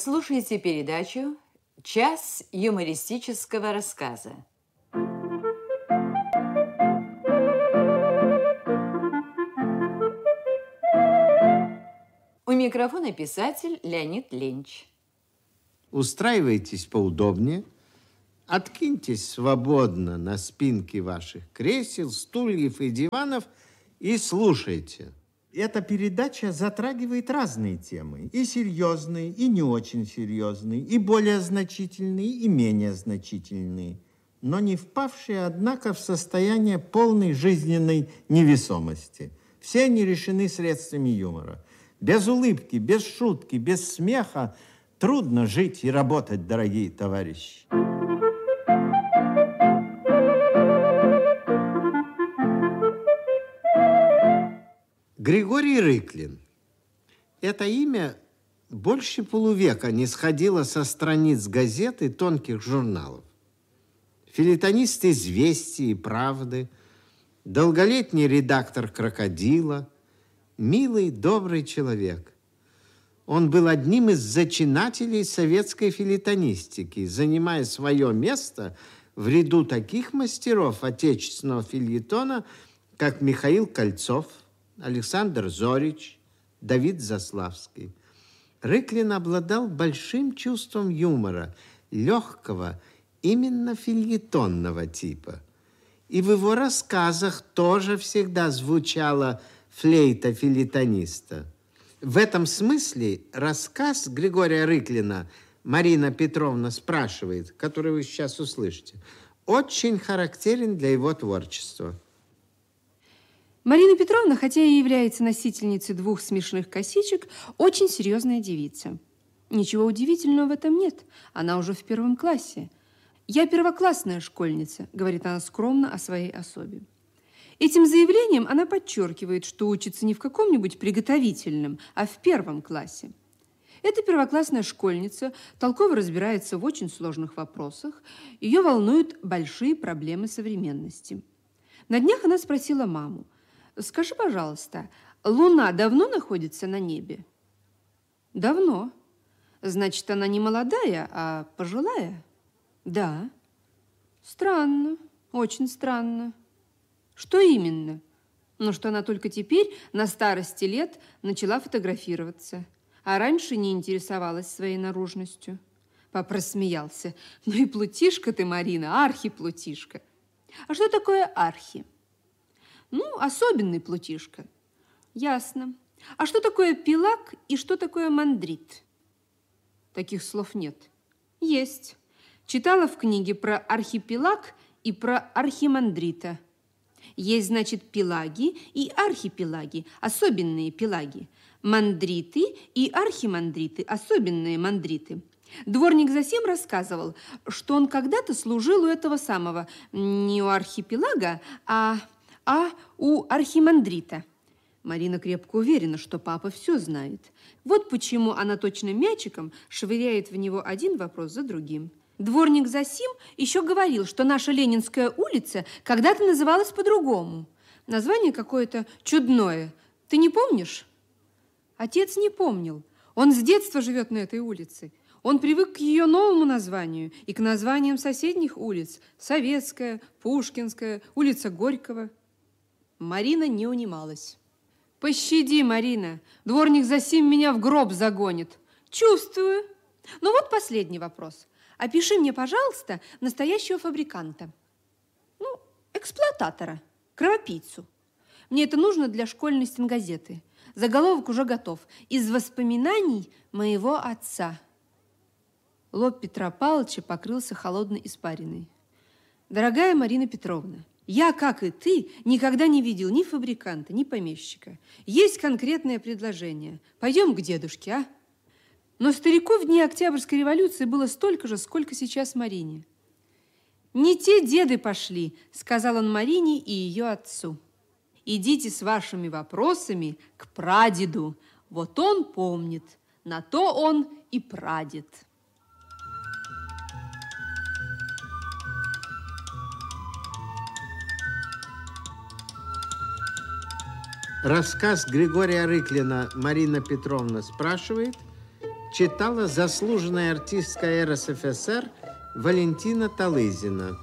Слушайте передачу «Час юмористического рассказа». У микрофона писатель Леонид Ленч. Устраивайтесь поудобнее, откиньтесь свободно на спинки ваших кресел, стульев и диванов и слушайте. Эта передача затрагивает разные темы. И серьезные, и не очень серьезные, и более значительные, и менее значительные. Но не впавшие, однако, в состояние полной жизненной невесомости. Все они решены средствами юмора. Без улыбки, без шутки, без смеха трудно жить и работать, дорогие товарищи. Григорий Рыклин. Это имя больше полувека не сходило со страниц газет и тонких журналов. Фельетонист «Известий» и «Правды», долголетний редактор «Крокодила», милый, добрый человек. Он был одним из зачинателей советской фельетонистики, занимая свое место в ряду таких мастеров отечественного фельетона, как Михаил Кольцов, Александр Зорич, Давид Заславский. Рыклин обладал большим чувством юмора, легкого, именно фельетонного типа. И в его рассказах тоже всегда звучала флейта фельетониста. В этом смысле рассказ Григория Рыклина «Марина Петровна спрашивает», который вы сейчас услышите, очень характерен для его творчества. Марина Петровна, хотя и является носительницей 2 смешных косичек, очень серьезная девица. Ничего удивительного в этом нет. Она уже в 1 классе. «Я первоклассная школьница», — говорит она скромно о своей особе. Этим заявлением она подчеркивает, что учится не в каком-нибудь приготовительном, а в 1 классе. Эта первоклассная школьница толково разбирается в очень сложных вопросах. Ее волнуют большие проблемы современности. На днях она спросила маму: «Скажи, пожалуйста, Луна давно находится на небе?» «Давно. Значит, она не молодая, а пожилая?» «Да». «Странно, очень странно». «Что именно?» «Ну, что она только теперь, на старости лет, начала фотографироваться, а раньше не интересовалась своей наружностью». Папа рассмеялся. «Ну и плутишка ты, Марина, архиплутишка». «А что такое архи?» «Ну, особенный плутишка». «Ясно. А что такое пилак и что такое мандрит?» «Таких слов нет». «Есть. Читала в книге про архипелаг и про архимандрита. Есть, значит, пелаги и архипелаги, особенные пелаги. Мандриты и архимандриты, особенные мандриты». Дворник Засим рассказывал, что он когда-то служил у этого самого, не у архипелага, а у архимандрита. Марина крепко уверена, что папа все знает. Вот почему она точно мячиком швыряет в него один вопрос за другим. Дворник Засим еще говорил, что наша Ленинская улица когда-то называлась по-другому. Название какое-то чудное. Ты не помнишь? Отец не помнил. Он с детства живет на этой улице. Он привык к ее новому названию и к названиям соседних улиц. Советская, Пушкинская, улица Горького. Марина не унималась. «Пощади, Марина, дворник Засим меня в гроб загонит». «Чувствую. Ну вот последний вопрос. Опиши мне, пожалуйста, настоящего фабриканта. Ну, эксплуататора, кровопийцу. Мне это нужно для школьной стенгазеты. Заголовок уже готов. Из воспоминаний моего отца». Лоб Петра Павловича покрылся холодной испариной. «Дорогая Марина Петровна, я, как и ты, никогда не видел ни фабриканта, ни помещика. Есть конкретное предложение. Пойдем к дедушке, а?» Но старику в дни Октябрьской революции было столько же, сколько сейчас Марине. «Не те деды пошли», — сказал он Марине и ее отцу. «Идите с вашими вопросами к прадеду. Вот он помнит, на то он и прадед». Рассказ Григория Рыклина «Марина Петровна спрашивает» читала заслуженная артистка РСФСР Валентина Талызина.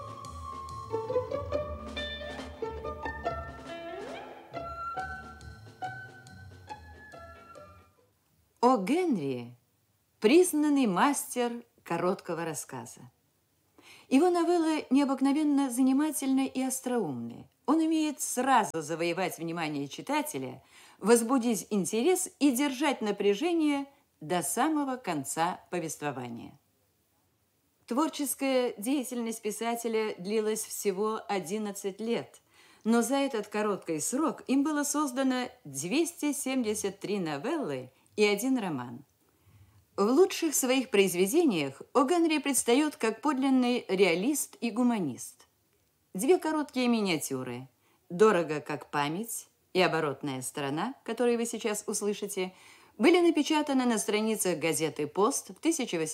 О. Генри – признанный мастер короткого рассказа. Его новеллы необыкновенно занимательны и остроумны. Он умеет сразу завоевать внимание читателя, возбудить интерес и держать напряжение до самого конца повествования. Творческая деятельность писателя длилась всего 11 лет, но за этот короткий срок им было создано 273 новеллы и 1 роман. В лучших своих произведениях О. Генри предстает как подлинный реалист и гуманист. 2 короткие миниатюры «Дорого, как память» и «Оборотная сторона», которые вы сейчас услышите, были напечатаны на страницах газеты «Пост» в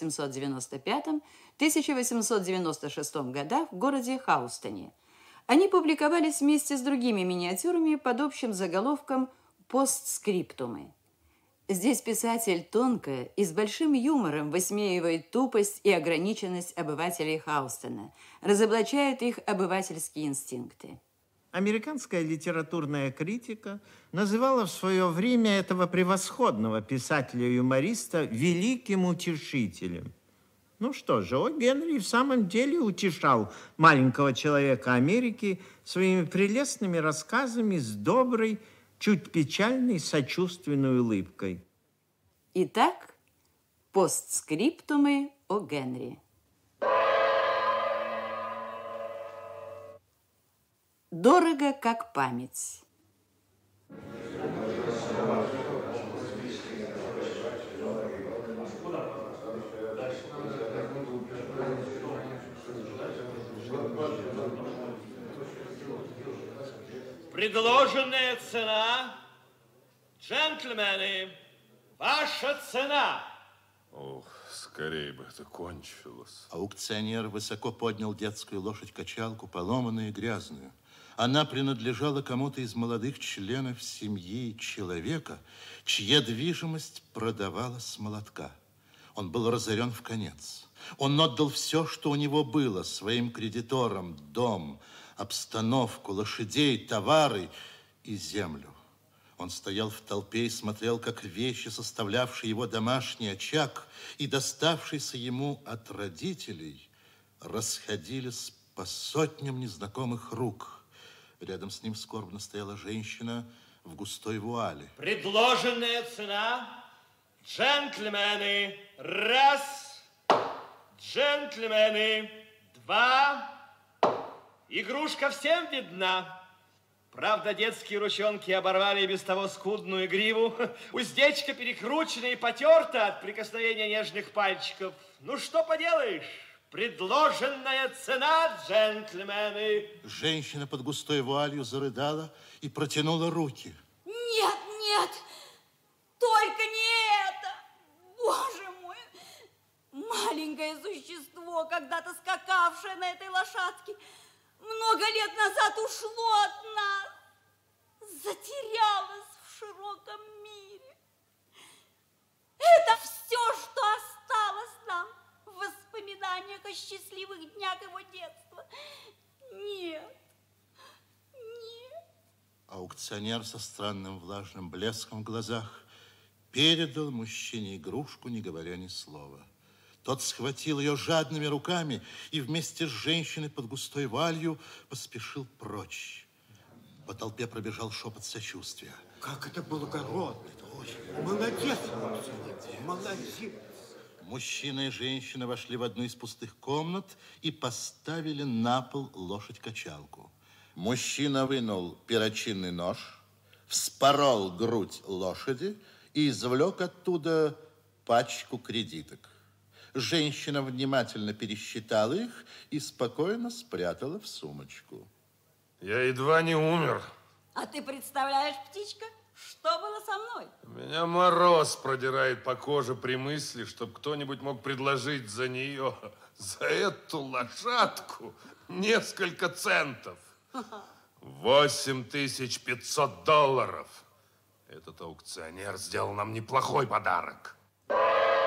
1895-1896 годах в городе Хаустоне. Они публиковались вместе с другими миниатюрами под общим заголовком «Постскриптумы». Здесь писатель тонко и с большим юмором высмеивает тупость и ограниченность обывателей Хаустона, разоблачает их обывательские инстинкты. Американская литературная критика называла в свое время этого превосходного писателя-юмориста великим утешителем. Ну что же, О. Генри в самом деле утешал маленького человека Америки своими прелестными рассказами с доброй, чуть печальной, сочувственной улыбкой. Итак, постскриптумы о Генри. Дорого, как память. Предложенная цена, джентльмены, ваша цена. Ох, скорее бы это кончилось. Аукционер высоко поднял детскую лошадь-качалку, поломанную и грязную. Она принадлежала кому-то из молодых членов семьи человека, чья движимость продавалась с молотка. Он был разорен вконец. Он отдал все, что у него было, своим кредиторам: дом, обстановку, лошадей, товары и землю. Он стоял в толпе и смотрел, как вещи, составлявшие его домашний очаг и доставшиеся ему от родителей, расходились по сотням незнакомых рук. Рядом с ним скорбно стояла женщина в густой вуале. Предложенная цена, джентльмены, раз, джентльмены, два. Игрушка всем видна. Правда, детские ручонки оборвали и без того скудную гриву. Уздечка перекручена и потерта от прикосновения нежных пальчиков. Ну, что поделаешь? Предложенная цена, джентльмены. Женщина под густой вуалью зарыдала и протянула руки. Нет, нет, только не это. Боже мой, маленькое существо, когда-то скакавшее на этой лошадке, много лет назад ушло от нас, затерялось в широком мире. Это все, что осталось нам в воспоминаниях о счастливых днях его детства. Нет, нет. Аукционер со странным влажным блеском в глазах передал мужчине игрушку, не говоря ни слова. Тот схватил ее жадными руками и вместе с женщиной под густой вуалью поспешил прочь. По толпе пробежал шепот сочувствия. Как это благородно! Молодец, молодец! Мужчина и женщина вошли в одну из пустых комнат и поставили на пол лошадь-качалку. Мужчина вынул перочинный нож, вспорол грудь лошади и извлек оттуда пачку кредиток. Женщина внимательно пересчитала их и спокойно спрятала в сумочку. Я едва не умер. А ты представляешь, птичка, что было со мной? Меня мороз продирает по коже при мысли, чтоб кто-нибудь мог предложить за нее, за эту лошадку, несколько центов. 8500 долларов. Этот аукционер сделал нам неплохой подарок.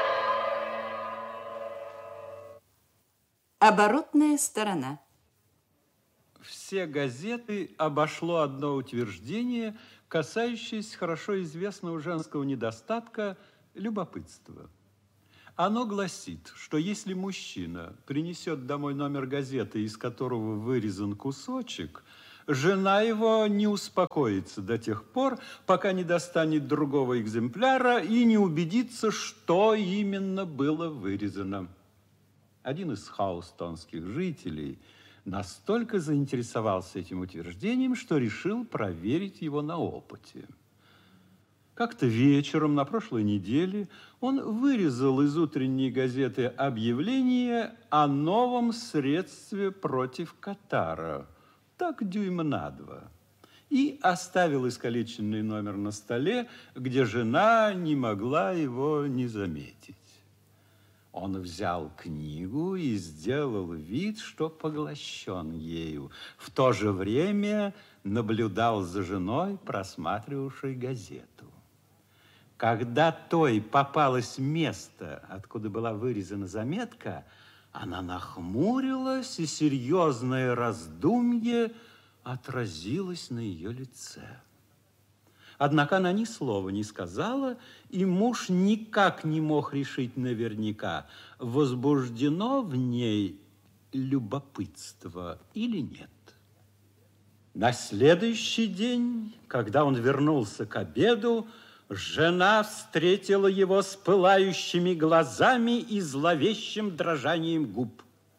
Оборотная сторона. Все газеты обошло одно утверждение, касающееся хорошо известного женского недостатка – любопытства. Оно гласит, что если мужчина принесет домой номер газеты, из которого вырезан кусочек, жена его не успокоится до тех пор, пока не достанет другого экземпляра и не убедится, что именно было вырезано. Один из хаустонских жителей настолько заинтересовался этим утверждением, что решил проверить его на опыте. Как-то вечером на прошлой неделе он вырезал из утренней газеты объявление о новом средстве против катара, так дюйма на 2, и оставил искалеченный номер на столе, где жена не могла его не заметить. Он взял книгу и сделал вид, что поглощен ею. В то же время наблюдал за женой, просматривавшей газету. Когда той попалось место, откуда была вырезана заметка, она нахмурилась, и серьезное раздумье отразилось на ее лице. Однако она ни слова не сказала, и муж никак не мог решить наверняка, возбуждено в ней любопытство или нет. На следующий день, когда он вернулся к обеду, жена встретила его с пылающими глазами и зловещим дрожанием губ.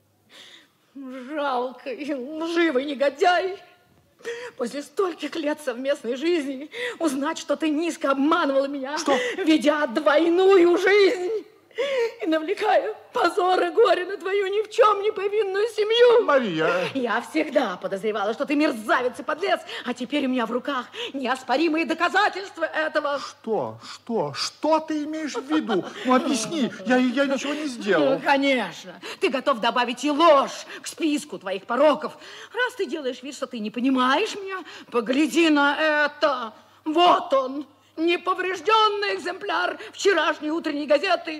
Жалкий, лживый негодяй! После стольких лет совместной жизни узнать, что ты низко обманывала меня, ведя двойную жизнь и навлекая позор и горе на твою ни в чем не повинную семью. Мария! Я всегда подозревала, что ты мерзавец и подлец, а теперь у меня в руках неоспоримые доказательства этого. Что ты имеешь в виду? Ну, объясни, я ничего не сделал. Ну, конечно, ты готов добавить и ложь к списку твоих пороков. Раз ты делаешь вид, что ты не понимаешь меня, погляди на это. Вот он. Неповрежденный экземпляр вчерашней утренней газеты.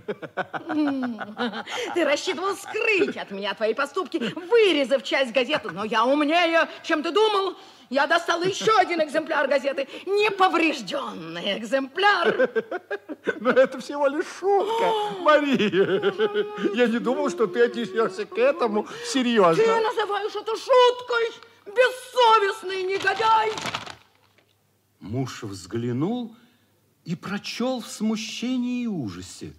Ты рассчитывал скрыть от меня твои поступки, вырезав часть газеты, но я умнее, чем ты думал. Я достал еще один экземпляр газеты. Неповрежденный экземпляр. Но это всего лишь шутка, Мария. Я не думал, что ты отнесешься к этому серьезно. Ты называешь это шуткой, бессовестный негодяй. Муж взглянул и прочел в смущении и ужасе.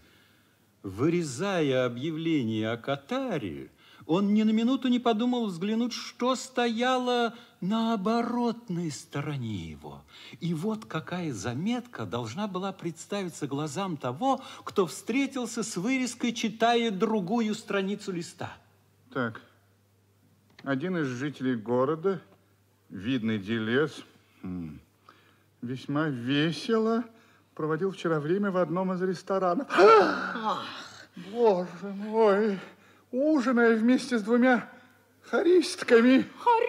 Вырезая объявление о катаре, он ни на минуту не подумал взглянуть, что стояло на оборотной стороне его. И вот какая заметка должна была представиться глазам того, кто встретился с вырезкой, читая другую страницу листа. Так, один из жителей города, видный делец, весьма весело проводил вчера время в одном из ресторанов. Боже мой! Ужиная вместе с двумя хористками.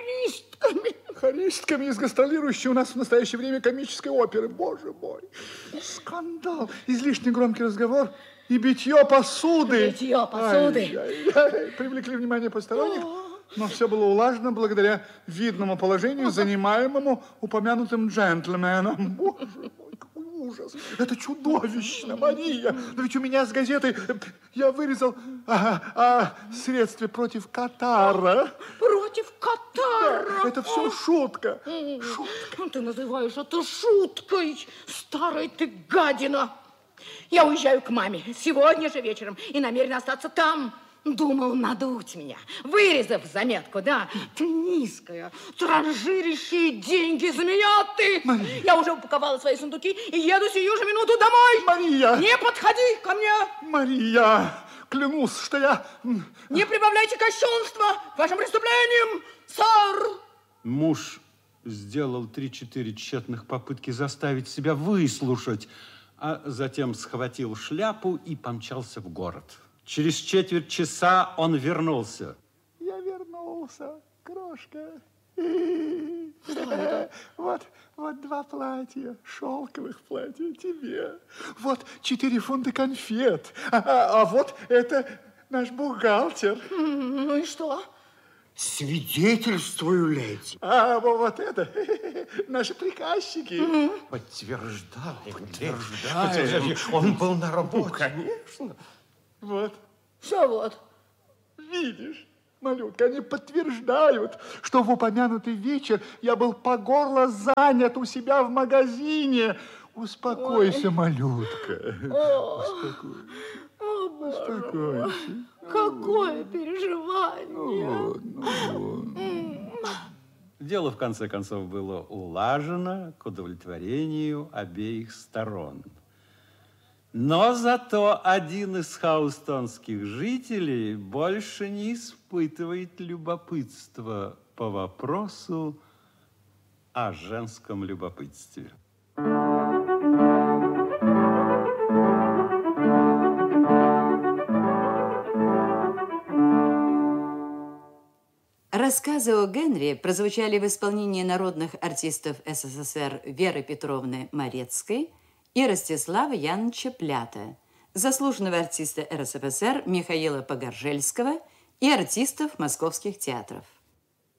Хористками из гастролирующей у нас в настоящее время комической оперы. Боже мой! Скандал, излишне громкий разговор и битье посуды. Битье посуды. Привлекли внимание посторонних. Но все было улажено благодаря видному положению, занимаемому упомянутым джентльменом. Боже мой, какой ужас! Это чудовищно, Мария! Но ведь у меня с газетой я вырезал о средстве против катара. Против катара? Да, это все шутка. Шутка. Ты называешь это шуткой, старая ты гадина. Я уезжаю к маме сегодня же вечером и намерена остаться там. Думал надуть меня, вырезав заметку, да. Ты низкая, транжирящие деньги змея ты. Мария. Я уже упаковала свои сундуки и еду сию же минуту домой. Мария! Не подходи ко мне. Мария, клянусь, что я... Не прибавляйте кощунства к вашим преступлениям, сэр. Муж сделал 3-4 тщетных попытки заставить себя выслушать, а затем схватил шляпу и помчался в город. Через четверть часа он вернулся. Я вернулся, крошка. Вот 2 платья, шелковых платья тебе. Вот 4 фунта конфет. А вот это наш бухгалтер. Ну и что? Свидетельствую, леди. А вот это, наши приказчики. Подтверждаем. Он был на работе. Конечно. Вот. Что вот? Видишь, малютка, они подтверждают, что в упомянутый вечер я был по горло занят у себя в магазине. Успокойся, малютка. Успокойся. Успокойся. Какое переживание. Дело, в конце концов, было улажено к удовлетворению обеих сторон. Но зато один из хаустонских жителей больше не испытывает любопытства по вопросу о женском любопытстве. Рассказы о Генри прозвучали в исполнении народных артистов СССР Веры Петровны Морецкой и Ростислава Яновича Плята, заслуженного артиста РСФСР Михаила Погоржельского и артистов московских театров.